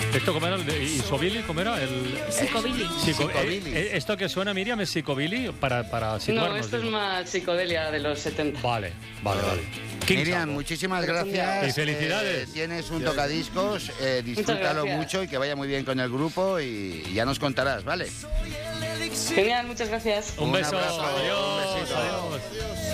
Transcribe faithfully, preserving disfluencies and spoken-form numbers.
¿Esto cómo era? ¿Y Sobili cómo era? El... Psicobili. Psico... Psicobili. Eh, ¿Esto que suena, Miriam, es Psicobili? Para, para situarnos. No, esto es digo. más psicodelia de los setenta. Vale, vale, vale. King Miriam, Sabo. muchísimas gracias. Y felicidades. Eh, tienes un tocadiscos, eh, disfrútalo gracias. mucho y que vaya muy bien con el grupo y ya nos contarás, ¿vale? Genial, muchas gracias. Un Un beso. abrazo, un Adiós. besito. Adiós.